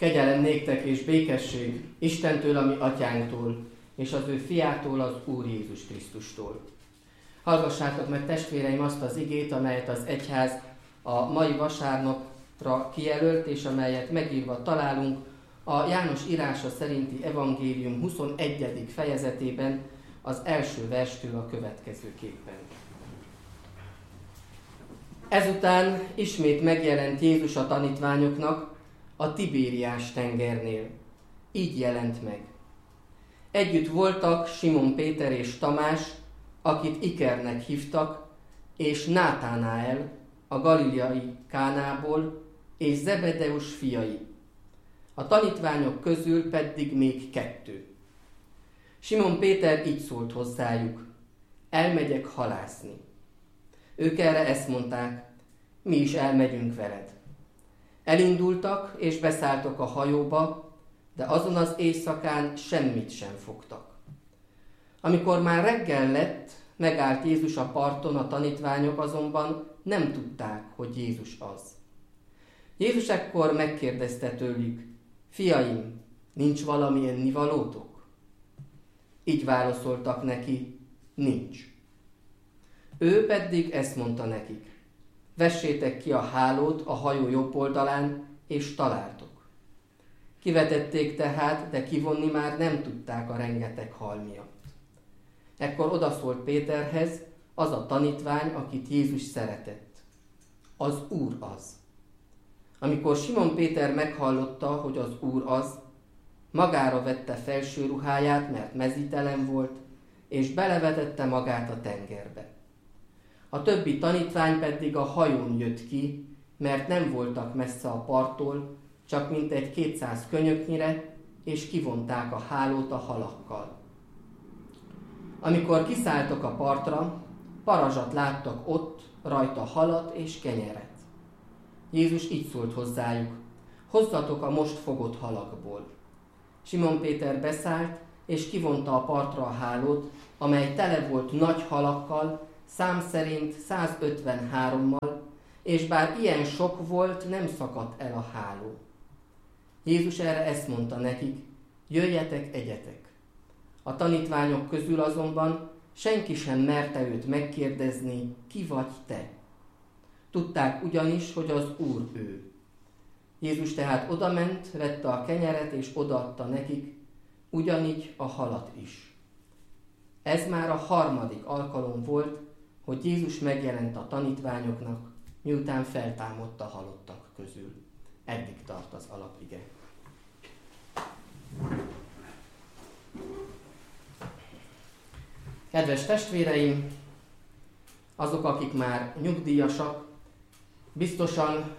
Kegyelem néktek és békesség Istentől, a mi atyánktól, és az ő fiától, az Úr Jézus Krisztustól. Hallgassátok meg, testvéreim, azt az igét, amelyet az egyház a mai vasárnapra kijelölt, és amelyet megírva találunk a János írása szerinti evangélium 21. fejezetében, az első verstől a következőképpen. Ezután ismét megjelent Jézus a tanítványoknak a Tibériás tengernél. Így jelent meg. Együtt voltak Simon Péter és Tamás, akit Ikernek hívtak, és Nátánael, a galileai Kánából, és Zebedeus fiai. A tanítványok közül pedig még 2. Simon Péter így szólt hozzájuk: elmegyek halászni. Ők erre ezt mondták: mi is elmegyünk veled. Elindultak és beszálltak a hajóba, de azon az éjszakán semmit sem fogtak. Amikor már reggel lett, megállt Jézus a parton, a tanítványok azonban nem tudták, hogy Jézus az. Jézus ekkor megkérdezte tőlük: fiaim, nincs valami ennivalótok? Így válaszoltak neki: nincs. Ő pedig ezt mondta nekik: vessétek ki a hálót a hajó jobb oldalán, és találtok. Kivetették tehát, de kivonni már nem tudták a rengeteg hal miatt. Ekkor odaszólt Péterhez az a tanítvány, akit Jézus szeretett: az Úr az. Amikor Simon Péter meghallotta, hogy az Úr az, magára vette felső ruháját, mert mezítelen volt, és belevetette magát a tengerbe. A többi tanítvány pedig a hajón jött ki, mert nem voltak messze a parttól, csak mintegy 200 könyöknyire, és kivonták a hálót a halakkal. Amikor kiszálltak a partra, parazsat láttak ott, rajta halat és kenyeret. Jézus így szólt hozzájuk: hozzatok a most fogott halakból. Simon Péter beszállt, és kivonta a partra a hálót, amely tele volt nagy halakkal, szám szerint 153-mal, és bár ilyen sok volt, nem szakadt el a háló. Jézus erre ezt mondta nekik: jöjjetek, egyetek. A tanítványok közül azonban senki sem merte őt megkérdezni: ki vagy te? Tudták ugyanis, hogy az Úr ő. Jézus tehát odament, vette a kenyeret és odaadta nekik, ugyanígy a halat is. Ez már a 3. alkalom volt, hogy Jézus megjelent a tanítványoknak, miután feltámadt a halottak közül. Eddig tart az alapige. Kedves testvéreim, azok, akik már nyugdíjasak, biztosan,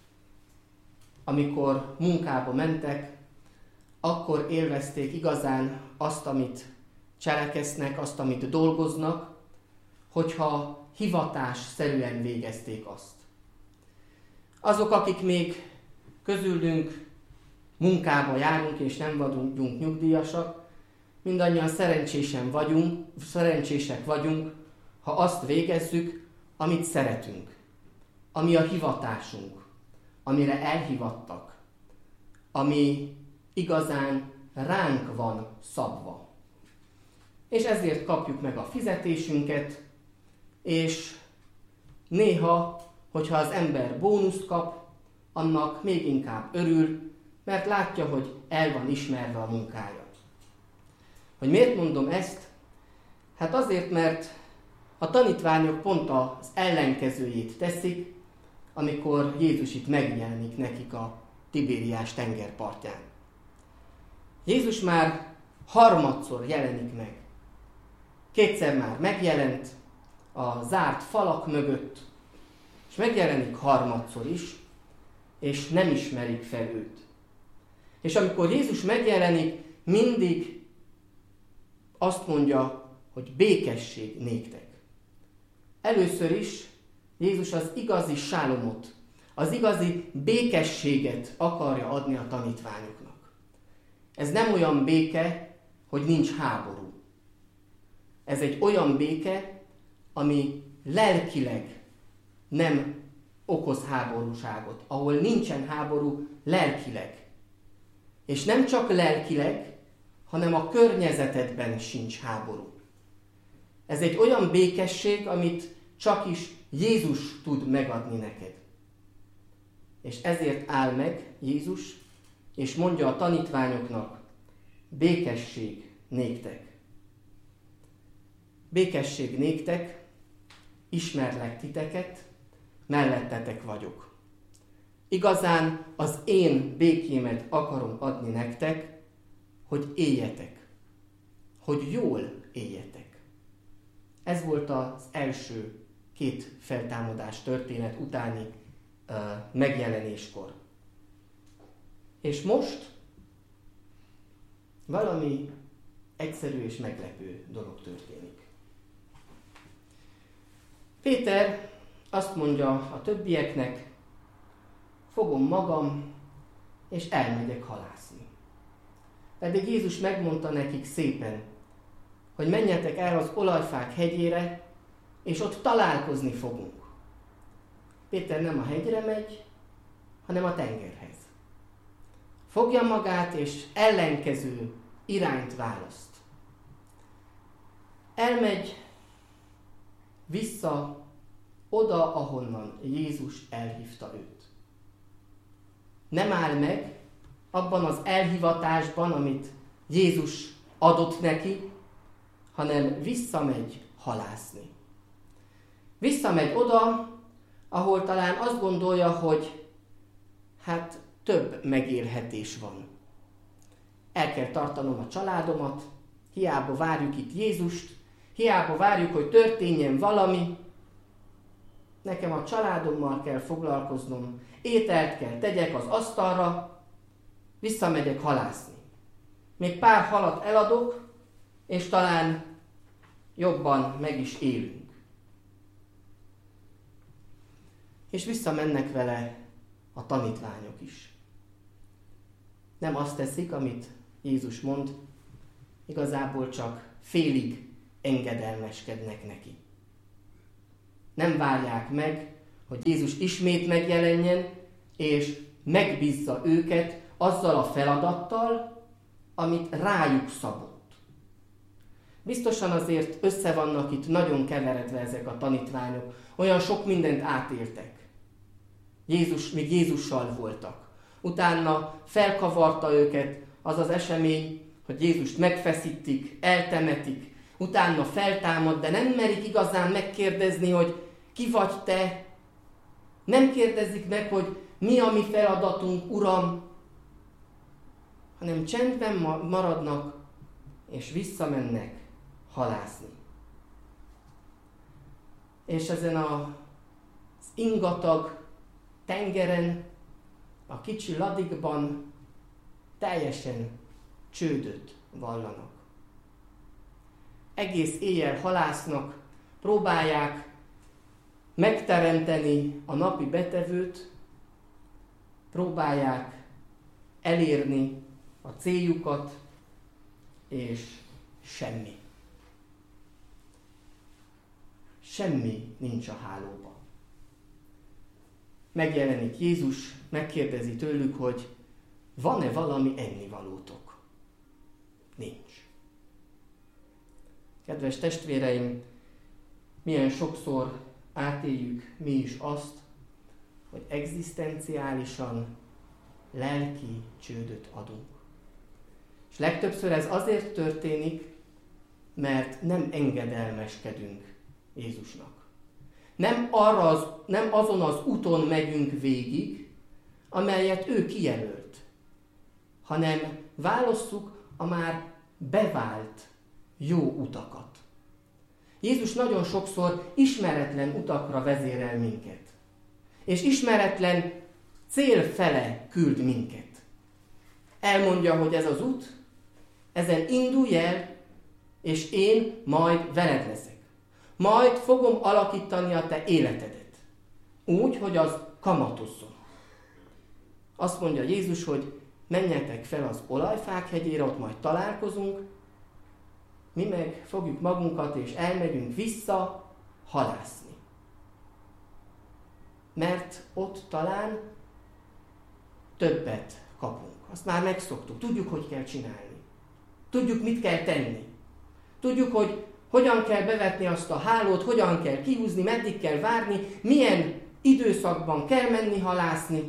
amikor munkába mentek, akkor élvezték igazán azt, amit cseleksznek, azt, amit dolgoznak, hogyha hivatásszerűen végezték azt. Azok, akik még közülünk munkába járunk, és nem vagyunk nyugdíjasak, mindannyian szerencsések vagyunk, ha azt végezzük, amit szeretünk, ami a hivatásunk, amire elhivattak, ami igazán ránk van szabva. És ezért kapjuk meg a fizetésünket, és néha, hogyha az ember bónuszt kap, annak még inkább örül, mert látja, hogy el van ismerve a munkája. Hogy miért mondom ezt? Hát azért, mert a tanítványok pont az ellenkezőjét teszik, amikor Jézus itt megjelenik nekik a Tibériás tengerpartján. Jézus már 3-szor jelenik meg. 2-szer már megjelent a zárt falak mögött, és megjelenik 3-szor is, és nem ismerik fel őt. És amikor Jézus megjelenik, mindig azt mondja, hogy békesség néktek. Először is Jézus az igazi sálomot, az igazi békességet akarja adni a tanítványoknak. Ez nem olyan béke, hogy nincs háború. Ez egy olyan béke, ami lelkileg nem okoz háborúságot, ahol nincsen háború lelkileg. És nem csak lelkileg, hanem a környezetedben sincs háború. Ez egy olyan békesség, amit csak is Jézus tud megadni neked. És ezért áll meg Jézus, és mondja a tanítványoknak, békesség néktek. Békesség néktek, ismerlek titeket, mellettetek vagyok. Igazán az én békémet akarom adni nektek, hogy éljetek, hogy jól éljetek. Ez volt az első 2 feltámadás történet utáni megjelenéskor. És most valami egyszerű és meglepő dolog történik. Péter azt mondja a többieknek, fogom magam, és elmegyek halászni. Pedig Jézus megmondta nekik szépen, hogy menjetek el az olajfák hegyére, és ott találkozni fogunk. Péter nem a hegyre megy, hanem a tengerhez. Fogja magát, és ellenkező irányt választ. Elmegy vissza oda, ahonnan Jézus elhívta őt. Nem áll meg abban az elhivatásban, amit Jézus adott neki, hanem visszamegy halászni. Visszamegy oda, ahol talán azt gondolja, hogy hát több megélhetés van. El kell tartanom a családomat, hiába várjuk itt Jézust, hiába várjuk, hogy történjen valami. Nekem a családommal kell foglalkoznom, ételt kell tegyek az asztalra, visszamegyek halászni. Még pár halat eladok, és talán jobban meg is élünk. És visszamennek vele a tanítványok is. Nem azt teszik, amit Jézus mond, igazából csak félig engedelmeskednek neki. Nem várják meg, hogy Jézus ismét megjelenjen, és megbízza őket azzal a feladattal, amit rájuk szabott. Biztosan azért össze vannak itt nagyon keveredve ezek a tanítványok, olyan sok mindent átéltek. Míg Jézussal voltak. Utána felkavarta őket az az esemény, hogy Jézust megfeszítik, eltemetik, utána feltámad, de nem merik igazán megkérdezni, hogy ki vagy te. Nem kérdezik meg, hogy mi a mi feladatunk, Uram, hanem csendben maradnak, és visszamennek halászni. És ezen az ingatag tengeren, a kicsi ladikban teljesen csődöt vallanak. Egész éjjel halásznak, próbálják megteremteni a napi betevőt, próbálják elérni a céljukat, és semmi. Semmi nincs a hálóban. Megjelenik Jézus, megkérdezi tőlük, hogy van-e valami ennivalótok? Nincs. Kedves testvéreim, milyen sokszor átéljük mi is azt, hogy egzisztenciálisan lelki csődöt adunk. És legtöbbször ez azért történik, mert nem engedelmeskedünk Jézusnak. Nem azon az úton megyünk végig, amelyet ő kijelölt, hanem válasszuk a már bevált jó utakat. Jézus nagyon sokszor ismeretlen utakra vezérel minket, és ismeretlen cél fele küld minket. Elmondja, hogy ez az út, ezen indulj el, és én majd veled leszek. Majd fogom alakítani a te életedet. Úgy, hogy az kamatozzon. Azt mondja Jézus, hogy menjetek fel az olajfák hegyére, ott majd találkozunk, mi meg fogjuk magunkat, és elmegyünk vissza halászni. Mert ott talán többet kapunk. Azt már megszoktuk. Tudjuk, hogy kell csinálni. Tudjuk, mit kell tenni. Tudjuk, hogy hogyan kell bevetni azt a hálót, hogyan kell kihúzni, meddig kell várni, milyen időszakban kell menni halászni.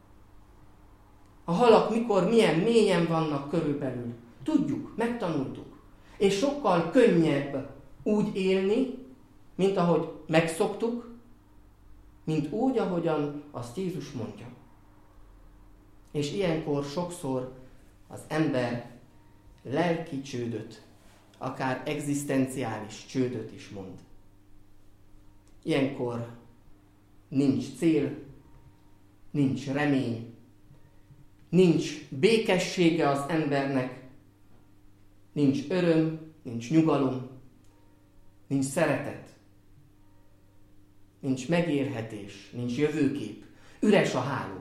A halak mikor, milyen mélyen vannak körülbelül. Tudjuk, megtanultuk. És sokkal könnyebb úgy élni, mint ahogy megszoktuk, mint úgy, ahogyan azt Jézus mondja. És ilyenkor sokszor az ember lelki csődöt, akár egzisztenciális csődöt is mond. Ilyenkor nincs cél, nincs remény, nincs békessége az embernek, nincs öröm, nincs nyugalom, nincs szeretet, nincs megélhetés, nincs jövőkép. Üres a háló.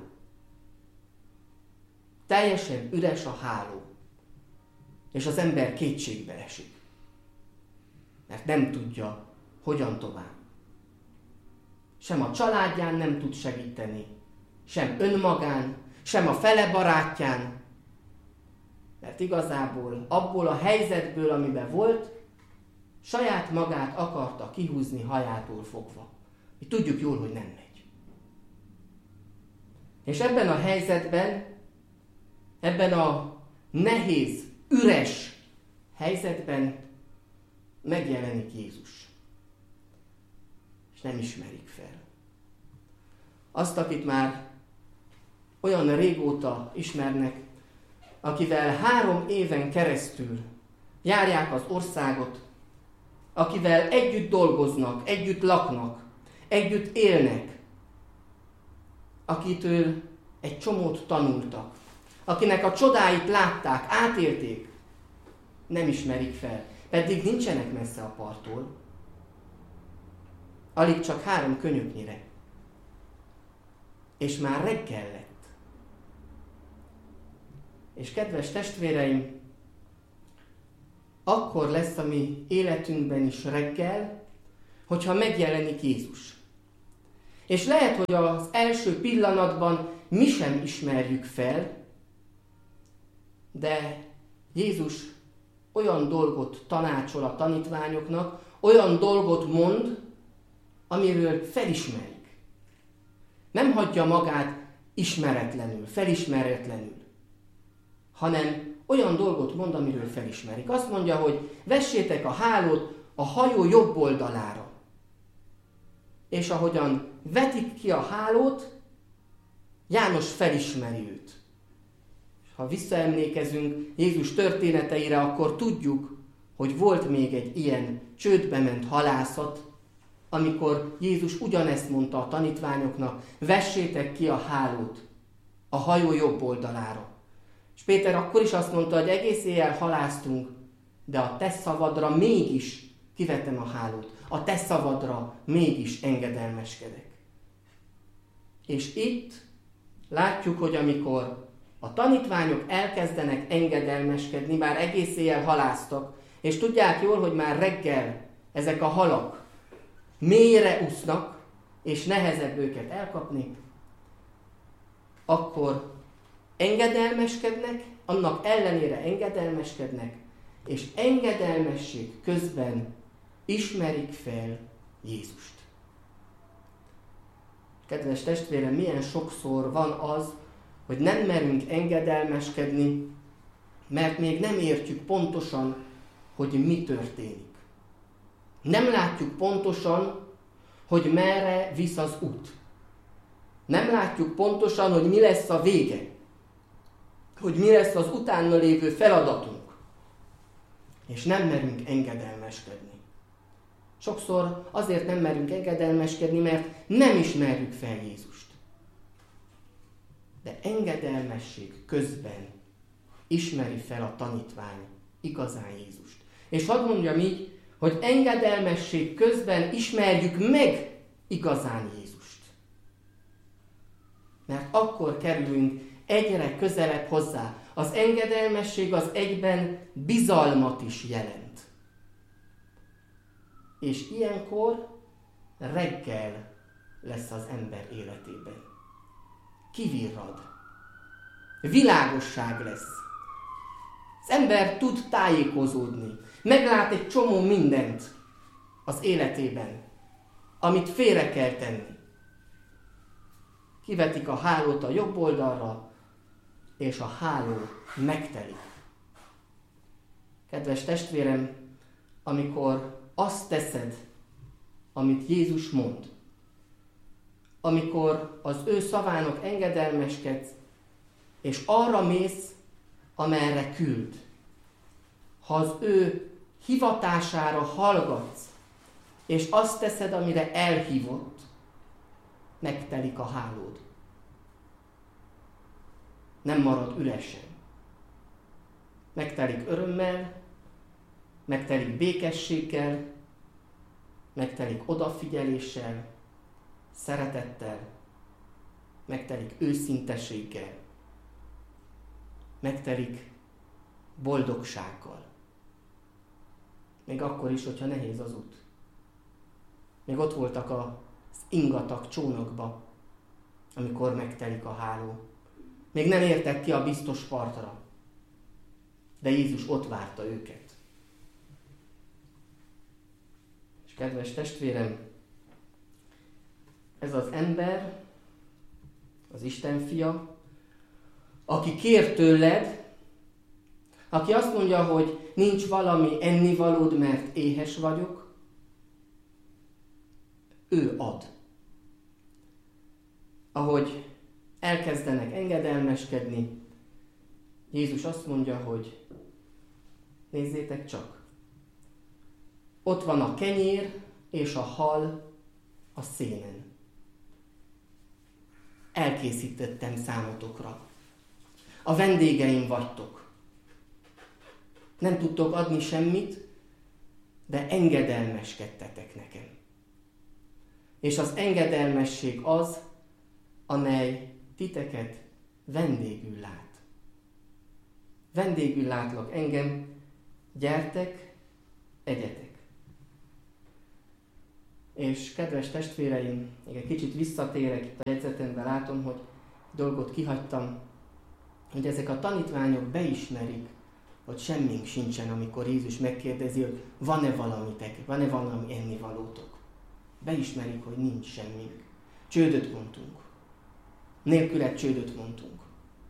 Teljesen üres a háló. És az ember kétségbe esik. Mert nem tudja, hogyan tovább. Sem a családján nem tud segíteni, sem önmagán, sem a fele barátján. Mert igazából abból a helyzetből, amiben volt, saját magát akarta kihúzni hajától fogva. Mi tudjuk jól, hogy nem megy. És ebben a helyzetben, ebben a nehéz, üres helyzetben megjelenik Jézus. És nem ismerik fel. Azt, akit már olyan régóta ismernek, akivel 3 éven keresztül járják az országot, akivel együtt dolgoznak, együtt laknak, együtt élnek, akitől egy csomót tanultak, akinek a csodáit látták, átélték, nem ismerik fel, pedig nincsenek messze a parttól, alig csak 3 könyöknyire, és már reggel lett. És kedves testvéreim, akkor lesz a mi életünkben is reggel, hogyha megjelenik Jézus. És lehet, hogy az első pillanatban mi sem ismerjük fel, de Jézus olyan dolgot tanácsol a tanítványoknak, olyan dolgot mond, amiről felismerik. Nem hagyja magát ismeretlenül, felismeretlenül, hanem olyan dolgot mond, amiről felismerik. Azt mondja, hogy vessétek a hálót a hajó jobb oldalára. És ahogyan vetik ki a hálót, János felismeri őt. Ha visszaemlékezünk Jézus történeteire, akkor tudjuk, hogy volt még egy ilyen csődbe ment halászat, amikor Jézus ugyanezt mondta a tanítványoknak, vessétek ki a hálót a hajó jobb oldalára. És Péter akkor is azt mondta, hogy egész éjjel halásztunk, de a te szavadra mégis kivetem a hálót. A te szavadra mégis engedelmeskedek. És itt látjuk, hogy amikor a tanítványok elkezdenek engedelmeskedni, már egész éjjel halásztak, és tudják jól, hogy már reggel ezek a halak mélyre úsznak, és nehezebb őket elkapni, akkor engedelmeskednek, annak ellenére engedelmeskednek, és engedelmesség közben ismerik fel Jézust. Kedves testvérem, milyen sokszor van az, hogy nem merünk engedelmeskedni, mert még nem értjük pontosan, hogy mi történik. Nem látjuk pontosan, hogy merre visz az út. Nem látjuk pontosan, hogy mi lesz a vége. Hogy mi lesz az utána lévő feladatunk. És nem merünk engedelmeskedni. Sokszor azért nem merünk engedelmeskedni, mert nem ismerjük fel Jézust. De engedelmesség közben ismeri fel a tanítvány igazán Jézust. És hadd mondjam így, hogy engedelmesség közben ismerjük meg igazán Jézust. Mert akkor kerülünk egyre közelebb hozzá. Az engedelmesség az egyben bizalmat is jelent. És ilyenkor reggel lesz az ember életében. Kivirrad. világosság lesz. Az ember tud tájékozódni, meglát egy csomó mindent az életében, amit félre kell tenni. Kivetik a hálót a jobb oldalra, és a háló megtelik. Kedves testvérem, amikor azt teszed, amit Jézus mond, amikor az ő szavának engedelmeskedsz, és arra mész, amerre küld, ha az ő hivatására hallgatsz, és azt teszed, amire elhívott, megtelik a hálód. Nem marad üresen. Megtelik örömmel, megtelik békességgel, megtelik odafigyeléssel, szeretettel, megtelik őszinteséggel, megtelik boldogsággal. Még akkor is, hogyha nehéz az út. Még ott voltak az ingatag csónakba, amikor megtelik a háló. Még nem értek ki a biztos partra, de Jézus ott várta őket. És kedves testvérem, ez az ember, az Isten fia, aki kér tőled, aki azt mondja, hogy nincs valami ennivalód, mert éhes vagyok, ő ad. Ahogy elkezdenek engedelmeskedni, Jézus azt mondja, hogy nézzétek csak, ott van a kenyér és a hal a szénen. Elkészítettem számotokra. A vendégeim vagytok. Nem tudtok adni semmit, de engedelmeskedtetek nekem. És az engedelmesség az, amely titeket vendégül lát. Vendégül látlak engem, gyertek, egyetek. És kedves testvéreim, még egy kicsit visszatérek, itt a jegyzetemben látom, hogy dolgot kihagytam, hogy ezek a tanítványok beismerik, hogy semmink sincsen, amikor Jézus megkérdezi, hogy van-e valamitek, van-e valami ennivalótok. Beismerik, hogy nincs semmink. Csődöt mondtunk. Nélküled csődöt mondtunk.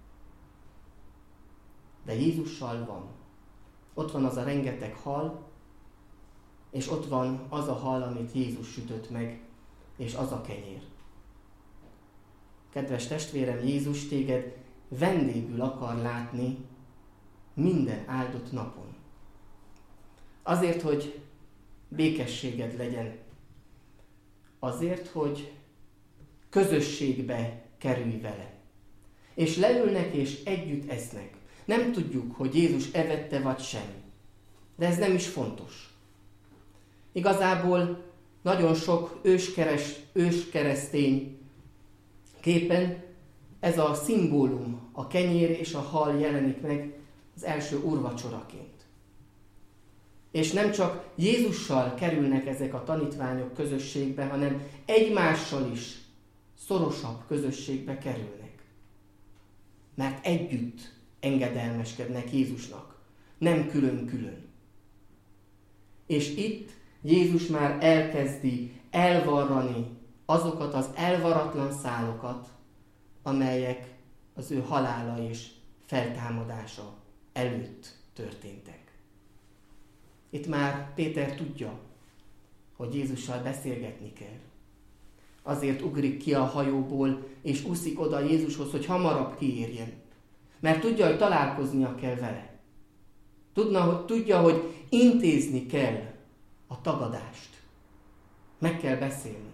De Jézussal van. Ott van az a rengeteg hal, és ott van az a hal, amit Jézus sütött meg, és az a kenyér. Kedves testvérem, Jézus téged vendégül akar látni minden áldott napon. Azért, hogy békességed legyen. Azért, hogy közösségbe kerülj vele. És leülnek és együtt esznek. Nem tudjuk, hogy Jézus evette vagy sem. De ez nem is fontos. Igazából nagyon sok őskeresztény képen ez a szimbólum, a kenyér és a hal jelenik meg az első úrvacsoraként. És nem csak Jézussal kerülnek ezek a tanítványok közösségbe, hanem egymással is szorosabb közösségbe kerülnek. Mert együtt engedelmeskednek Jézusnak, nem külön-külön. És itt Jézus már elkezdi elvarrani azokat az elvaratlan szálokat, amelyek az ő halála és feltámadása előtt történtek. Itt már Péter tudja, hogy Jézussal beszélgetni kell. Azért ugrik ki a hajóból, és úszik oda Jézushoz, hogy hamarabb kiérjen. Mert tudja, hogy találkoznia kell vele. Tudja, hogy intézni kell a tagadást. Meg kell beszélni.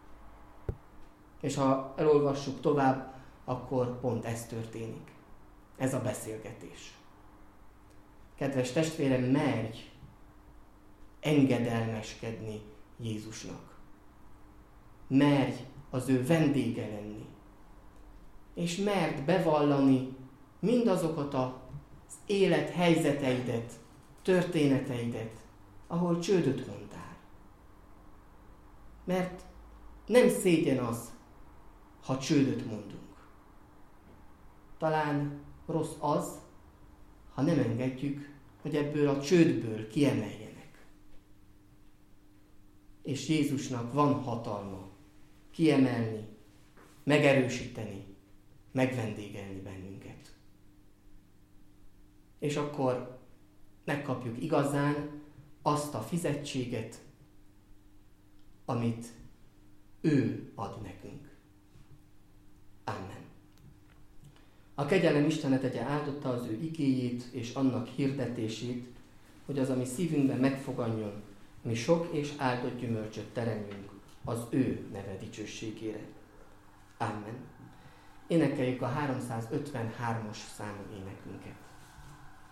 És ha elolvassuk tovább, akkor pont ez történik. Ez a beszélgetés. Kedves testvérem, merj engedelmeskedni Jézusnak. Merj az ő vendége lenni. És merd bevallani mindazokat az élethelyzeteidet, történeteidet, ahol csődöt mondtál. Mert nem szégyen az, ha csődöt mondunk. talán rossz az, ha nem engedjük, hogy ebből a csődből kiemeljenek. És Jézusnak van hatalma kiemelni, megerősíteni, megvendégelni bennünket. És akkor megkapjuk igazán azt a fizetséget, amit ő ad nekünk. Amen. A kegyelem Istene tegye áldotta az ő igéjét és annak hirdetését, hogy az, ami szívünkben megfoganjon, mi sok és áldott gyümölcsöt teremjünk az ő neve dicsőségére. Amen. Énekeljük a 353-as számú énekünket.